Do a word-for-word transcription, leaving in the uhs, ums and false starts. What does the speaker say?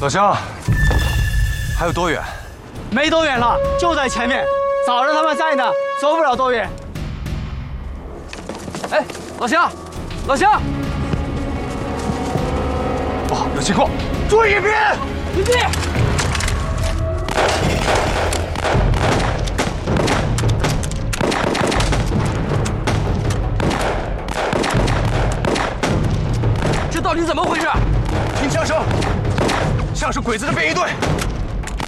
老乡，还有多远？ 没多远了，就在前面。早上他们在呢，走不了多远。哎，老乡，老乡， 不好，有情况，注意隐蔽！ 隐蔽！这到底怎么回事？ 听枪声，像是鬼子的便衣队。